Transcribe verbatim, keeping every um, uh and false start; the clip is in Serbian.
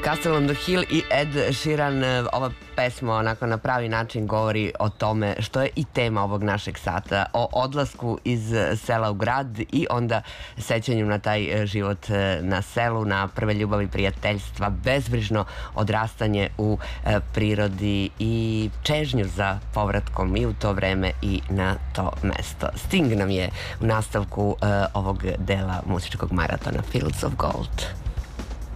Castle on the Hill i Ed Sheeran. Ova pesma onako na pravi način govori o tome što je i tema ovog našeg sata, o odlasku iz sela u grad i onda sećanju na taj život na selu, na prve ljubavi, prijateljstva, bezbrižno odrastanje u prirodi i čežnju za povratkom i u to vreme i na to mesto. Sting nam je u nastavku ovog dela muzičkog maratona Fields of Gold.